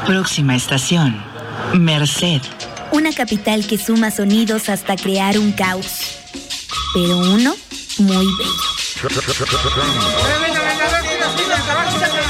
Próxima estación, Merced. Una capital que suma sonidos hasta crear un caos, pero uno muy bello.